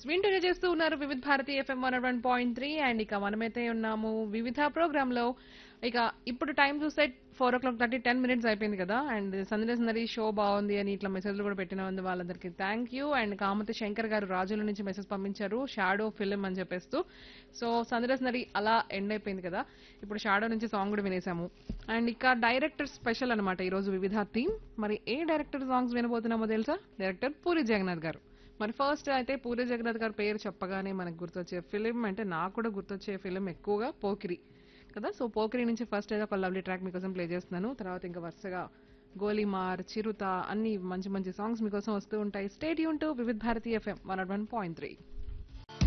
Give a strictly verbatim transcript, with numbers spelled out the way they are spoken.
వింటూనే చేస్తూ ఉన్నారు వివిధ Bharati FM one one point three and ఇక మనమైతే ఉన్నాము వివిధ ప్రోగ్రామ్ లో. ఇక ఇప్పుడు టైం చూస్తే ఫోర్ ఓ క్లాక్ థర్టీ టెన్ మినిట్స్ అయిపోయింది కదా. అండ్ సందర్శనరీ షో బాగుంది అని ఇట్లా మెసేజ్లు కూడా పెట్టిన ఉంది వాళ్ళందరికీ thank you. And Kamathi Shankar గారు రాజుల నుంచి మెసేజ్ పంపించారు షాడో ఫిలిం అని చెప్పేస్తూ. సో సందర్శనరీ అలా ఎండ్ అయిపోయింది కదా. ఇప్పుడు షాడో నుంచి సాంగ్ కూడా వినేసాము. అండ్ ఇక డైరెక్టర్ స్పెషల్ అనమాట ఈ రోజు వివిధ థీమ్. మరి ఏ డైరెక్టర్ సాంగ్స్ వినబోతున్నామో తెలుసా? డైరెక్టర్ పూరి జగన్నాథ్ గారు. మరి ఫస్ట్ అయితే పూరి జగన్నాథ్ గారి పేరు చెప్పగానే మనకు గుర్తొచ్చే ఫిలిం అంటే నాకు కూడా గుర్తొచ్చే ఫిలిం ఎక్కువగా పోకిరి కదా. సో పోకిరి నుంచి ఫస్ట్ ఏదో ఒక లవ్లీ ట్రాక్ మీకోసం ప్లే చేస్తున్నాను. తర్వాత ఇంకా వరుసగా గోలీమార్, చిరుత అన్ని మంచి మంచి సాంగ్స్ మీకోసం వస్తూ ఉంటాయి. Stay tune to Vividh Bharati FM one one point three.